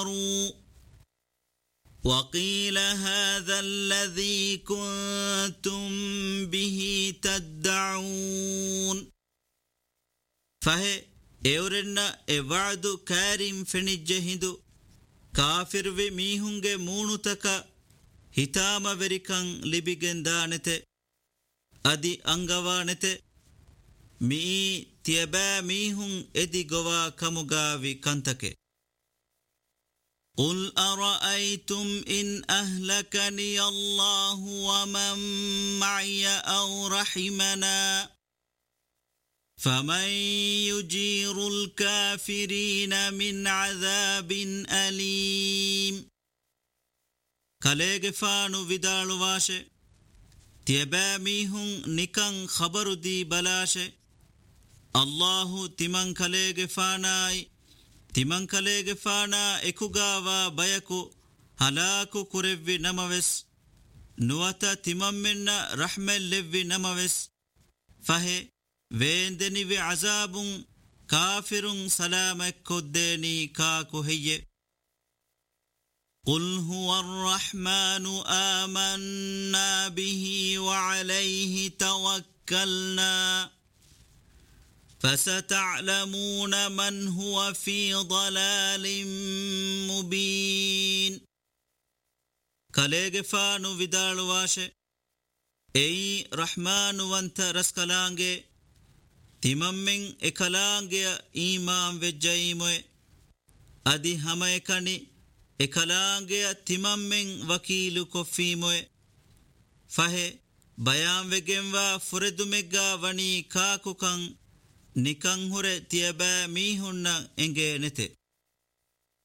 وقيل هذا الذي كنتم به تدعون فهي اورنا وعد كريم فنجهندو كافر و ميهنگه مونوتك හිතාම වෙරිකං ලිබිගෙන්දානෙතෙ අදි අංගවානෙතෙ මී තියබෑ මීහුන් එදි ගොවා කමුගාවි කන්තකෙ قل أرأيتم إن أهلكني الله ومن معي أو رحمنا فمن يجير الكافرين من عذاب أليم ಕಲೆಗೆ ಫಾನು ವಿದಾಳುವಾಶೆ ತಿಯಬෑ ಮೀಹುಂ ನಿಕಂ ಖಬರುದಿ ಬಲಾಶೆ ಅಲ್ಲಾಹು ತಿಮಂ ಕಲೆಗೆ ಫಾನಾಯಿ ತಿಮಂ ಕಲೆಗೆ ಫಾನಾ ಎಕುಗಾವಾ ಬಯಕು ಹಲಾಕು ಕುರೆವ್ವಿ ನಮವೆಸ್ ನುವತ ತಿಮಮ್ಮೆನ್ನ ರಹ್ಮೆಲ್ಲೆವ್ವಿ ನಮವೆಸ್ ಫಹೆ ವೇಂದೆನಿವಿ ಅಜಾಬುಂ ಕಾಫಿರುಂ ಸಲಾಮೆಕ್ಕೊದ್ದೇನಿ ಕಾಕು ಹೆಯ್ಯೆ قل هو الرحمن آمنا به وعليه توكلنا فستعلمون من هو في ضلال مبين كاليغ فانو ودال واشه اي رحمن وانت رسكلانگه تممن اكلانگه ایمان وجایموه ادي هميكني එකලාංගය තිමම්මෙන් වකීලු කොෆීමොය ෆහෙ බයාම් වෙගෙන්වා ෆුරෙදුමෙග්ගා වනී කාකුකං නිකං හුර තියබෑ මීහුන්න එගේ නෙතේ